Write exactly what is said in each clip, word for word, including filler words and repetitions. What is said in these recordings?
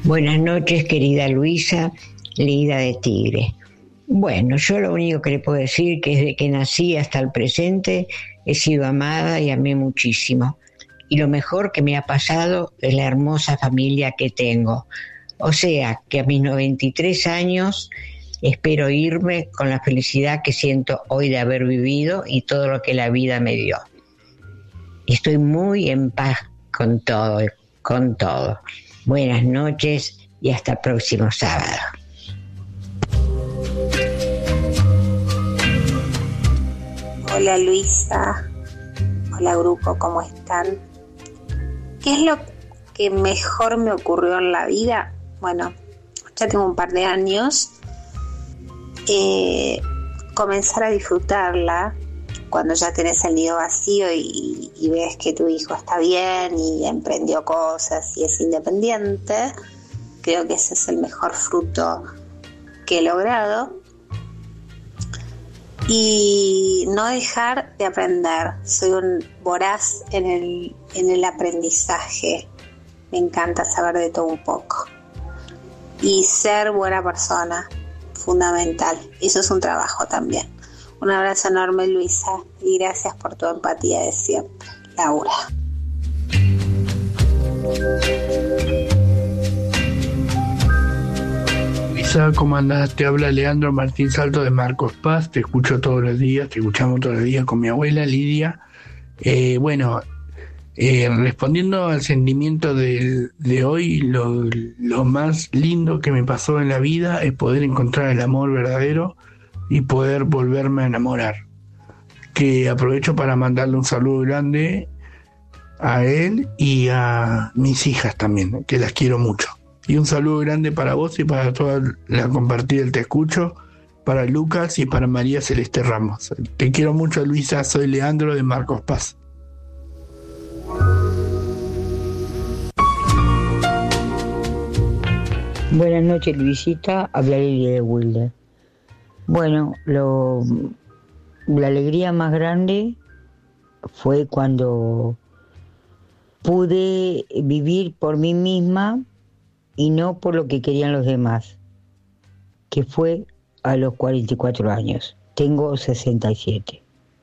Buenas noches, querida Luisa, Lida de Tigre. Bueno, yo lo único que le puedo decir que desde que nací hasta el presente he sido amada y amé muchísimo. Y lo mejor que me ha pasado es la hermosa familia que tengo. O sea, que a mis noventa y tres años espero irme con la felicidad que siento hoy de haber vivido y todo lo que la vida me dio. Estoy muy en paz con todo, con todo. Buenas noches y hasta el próximo sábado. Hola Luisa, hola grupo, ¿cómo están? ¿Qué es lo que mejor me ocurrió en la vida? Bueno, ya tengo un par de años. Eh, comenzar a disfrutarla cuando ya tenés el nido vacío y, y ves que tu hijo está bien y emprendió cosas y es independiente. Creo que ese es el mejor fruto que he logrado. Y no dejar de aprender. Soy un voraz en el, en el aprendizaje. Me encanta saber de todo un poco. Y ser buena persona, fundamental. Eso es un trabajo también. Un abrazo enorme, Luisa, y gracias por tu empatía de siempre. Laura. Luisa, ¿cómo andás? Te habla Leandro Martín Salto de Marcos Paz. Te escucho todos los días, te escuchamos todos los días con mi abuela Lidia. Eh, bueno, eh, respondiendo al sentimiento de, de hoy, lo, lo más lindo que me pasó en la vida es poder encontrar el amor verdadero y poder volverme a enamorar. Que aprovecho para mandarle un saludo grande a él y a mis hijas también, que las quiero mucho. Y un saludo grande para vos y para toda la compartida del Te Escucho, para Lucas y para María Celeste Ramos. Te quiero mucho, Luisa. Soy Leandro de Marcos Paz. Buenas noches, Luisita. Habla Lidia de Wilder. Bueno, lo, la alegría más grande fue cuando pude vivir por mí misma y no por lo que querían los demás, que fue a los cuarenta y cuatro años. Tengo sesenta y siete.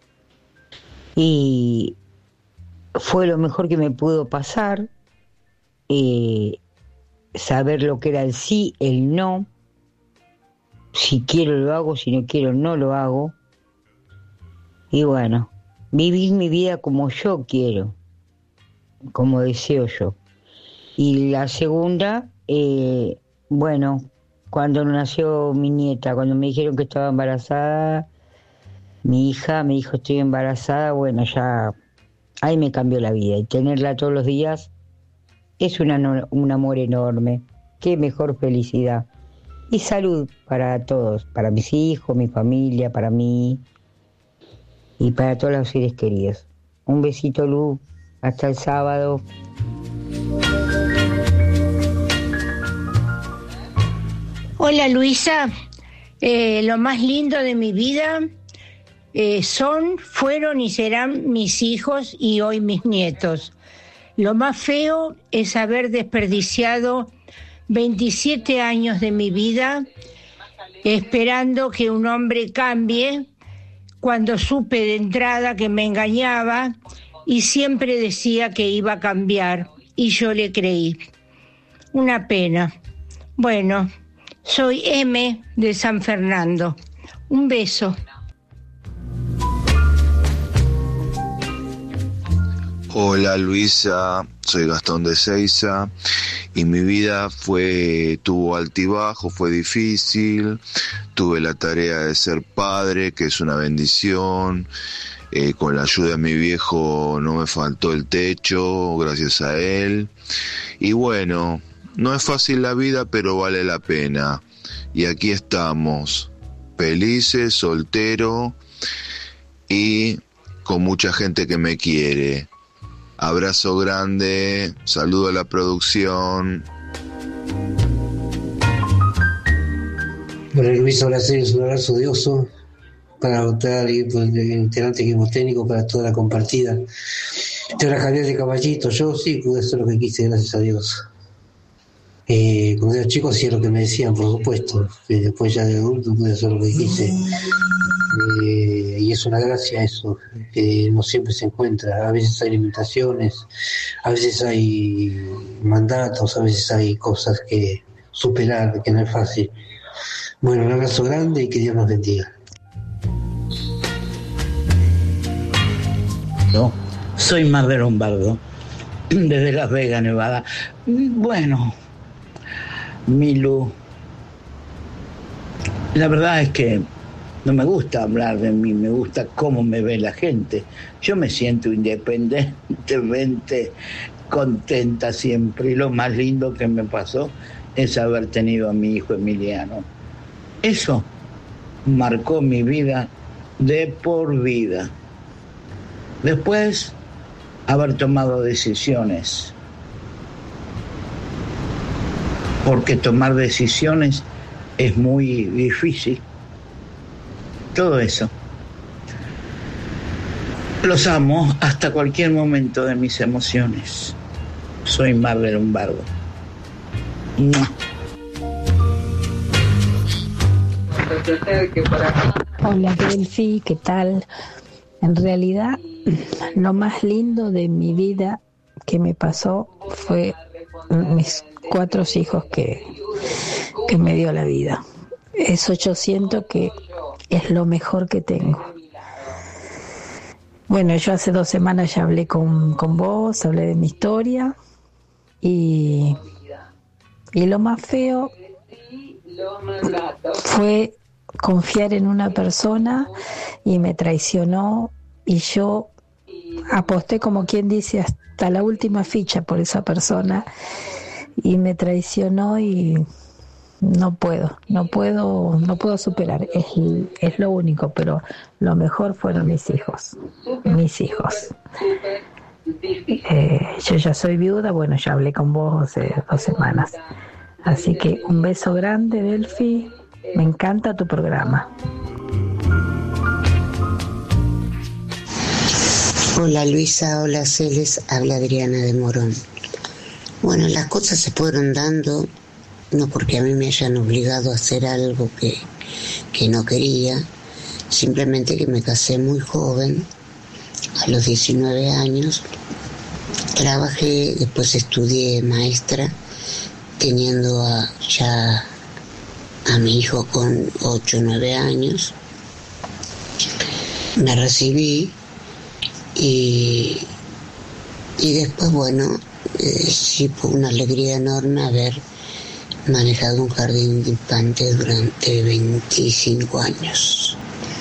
Y fue lo mejor que me pudo pasar, eh, saber lo que era el sí, el no. Si quiero lo hago, si no quiero no lo hago. Y bueno, vivir mi vida como yo quiero, como deseo yo. Y la segunda, eh, bueno, cuando nació mi nieta, cuando me dijeron que estaba embarazada, mi hija me dijo estoy embarazada, bueno, ya ahí me cambió la vida. Y tenerla todos los días es una, un amor enorme. Qué mejor felicidad. Y salud para todos, para mis hijos, mi familia, para mí y para todos los seres queridos. Un besito, Lu, hasta el sábado. Hola Luisa, eh, lo más lindo de mi vida eh, son, fueron y serán mis hijos y hoy mis nietos. Lo más feo es haber desperdiciado veintisiete años de mi vida esperando que un hombre cambie cuando supe de entrada que me engañaba y siempre decía que iba a cambiar y yo le creí. Una pena. Bueno, soy M de San Fernando. Un beso. Hola Luisa, soy Gastón de Seiza y mi vida fue, tuvo altibajo, fue difícil, tuve la tarea de ser padre, que es una bendición, eh, con la ayuda de mi viejo no me faltó el techo, gracias a él, y bueno, no es fácil la vida, pero vale la pena, y aquí estamos, felices, soltero y con mucha gente que me quiere. Abrazo grande, saludo a la producción. Bueno, Luis, ahora sí es un abrazo de oso para votar y pues, el integrante equipo técnico para toda la compartida. Te la Javier de Caballito, yo sí pude hacer lo que quise, gracias a Dios. Eh, cuando era chico hacía lo que me decían, por supuesto. Eh, después ya de adulto pude hacer lo que quise. Eh, y es una gracia eso, que no siempre se encuentra. A veces hay limitaciones, a veces hay mandatos, a veces hay cosas que superar, que no es fácil. Bueno, un abrazo grande y que Dios nos bendiga. No, soy Mar de Lombardo, desde Las Vegas, Nevada. Bueno, Milu, la verdad es que no me gusta hablar de mí, me gusta cómo me ve la gente. Yo me siento independientemente contenta siempre, y lo más lindo que me pasó es haber tenido a mi hijo Emiliano. Eso marcó mi vida de por vida. Después, haber tomado decisiones. Porque tomar decisiones es muy difícil. Todo eso. Los amo hasta cualquier momento de mis emociones. Soy Mar de Lombardo. ¡Mua! Hola Delphi, ¿qué tal? En realidad, lo más lindo de mi vida que me pasó fue mis cuatro hijos que, que me dio la vida. Eso yo siento que es lo mejor que tengo. Bueno, yo hace dos semanas ya hablé con, con vos, hablé de mi historia y, y lo más feo fue confiar en una persona y me traicionó y yo aposté, como quien dice, hasta la última ficha por esa persona y me traicionó y no puedo, no puedo, no puedo superar, es, es lo único, pero lo mejor fueron mis hijos, mis hijos. Eh, yo ya soy viuda, bueno, ya hablé con vos hace dos semanas, así que un beso grande, Delphi, me encanta tu programa. Hola Luisa, hola Celes, habla Adriana de Morón. Bueno, las cosas se fueron dando, no porque a mí me hayan obligado a hacer algo que, que no quería, simplemente que me casé muy joven, a los diecinueve años, trabajé, después estudié maestra, teniendo a, ya a mi hijo con ocho o nueve años, me recibí y, y después, bueno, eh, sí fue una alegría enorme haber manejado un jardín de infantes durante veinticinco años,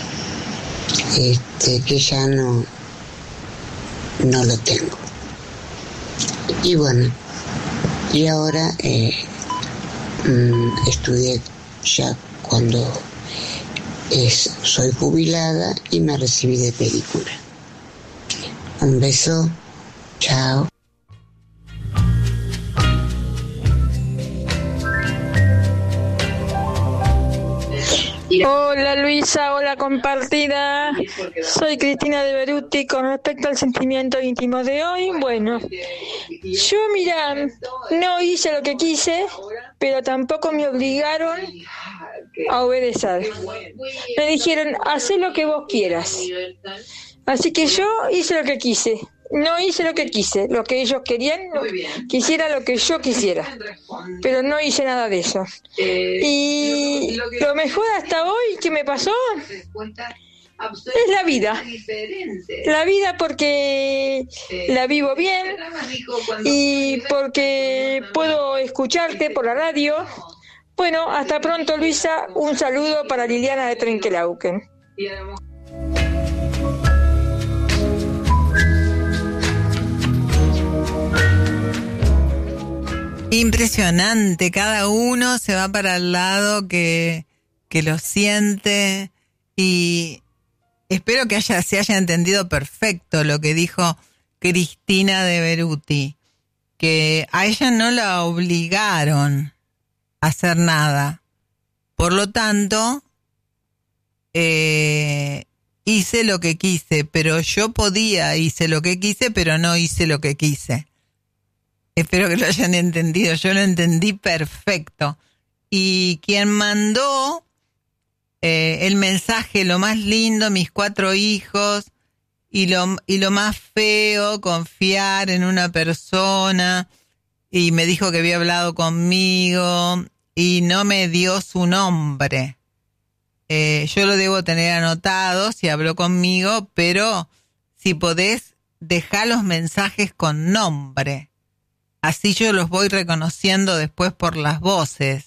este, que ya no, no lo tengo. Y bueno, y ahora eh, mm, estudié ya cuando es, soy jubilada y me recibí de película. Un beso, chao. Hola Luisa, hola compartida. Soy Cristina de Beruti. Con respecto al sentimiento íntimo de hoy, bueno, yo mira, no hice lo que quise, pero tampoco me obligaron a obedecer. Me dijeron, haz lo que vos quieras. Así que yo hice lo que quise. No hice lo que quise, lo que ellos querían, no, quisiera lo que yo quisiera, pero no hice nada de eso. Y lo mejor hasta hoy que me pasó es la vida. La vida porque la vivo bien y porque puedo escucharte por la radio. Bueno, hasta pronto Luisa, un saludo para Liliana de Trenquelauquen. Impresionante, cada uno se va para el lado que, que lo siente y espero que haya, se haya entendido perfecto lo que dijo Cristina de Beruti, que a ella no la obligaron a hacer nada, por lo tanto eh, hice lo que quise, pero yo podía, hice lo que quise, pero no hice lo que quise. Espero que lo hayan entendido. Yo lo entendí perfecto. Y quien mandó eh, el mensaje, lo más lindo, mis cuatro hijos, y lo, y lo más feo, confiar en una persona, y me dijo que había hablado conmigo, y no me dio su nombre. Eh, yo lo debo tener anotado si habló conmigo, pero si podés, dejá los mensajes con nombre. Así yo los voy reconociendo después por las voces.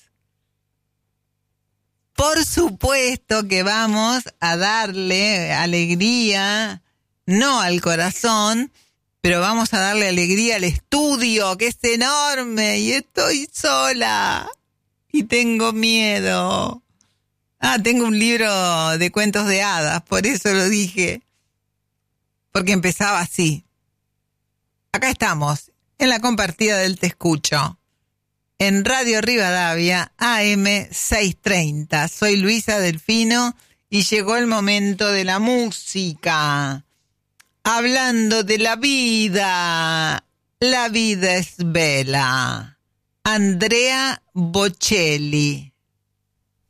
Por supuesto que vamos a darle alegría, no al corazón, pero vamos a darle alegría al estudio, que es enorme, y estoy sola, y tengo miedo. Ah, tengo un libro de cuentos de hadas, por eso lo dije, porque empezaba así. Acá estamos, en la compartida del Te Escucho, en Radio Rivadavia, A M seiscientos treinta. Soy Luisa Delfino y llegó el momento de la música. Hablando de la vida, la vida es bella. Andrea Bocelli.